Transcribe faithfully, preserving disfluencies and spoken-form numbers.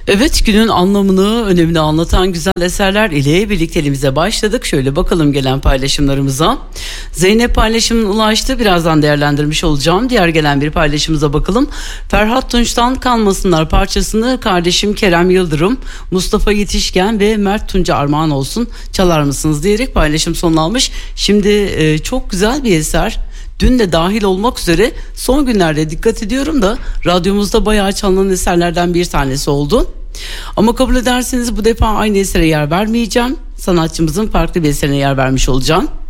Evet, günün anlamını, önemini anlatan güzel eserler ile birlikteliğimize başladık. Şöyle bakalım gelen paylaşımlarımıza. Zeynep paylaşımın ulaştı. Birazdan değerlendirmiş olacağım. Diğer gelen bir paylaşımıza bakalım. Ferhat Tunç'tan Kalmasınlar parçasını kardeşim Kerem Yıldırım, Mustafa Yetişken ve Mert Tunç'a armağan olsun, çalar mısınız diyerek paylaşım sonlanmış. Şimdi e, çok güzel bir eser. Dün de dahil olmak üzere son günlerde dikkat ediyorum da radyomuzda bayağı çalınan eserlerden bir tanesi oldu. Ama kabul ederseniz bu defa aynı esere yer vermeyeceğim. Sanatçımızın farklı bir eserine yer vermiş olacağım.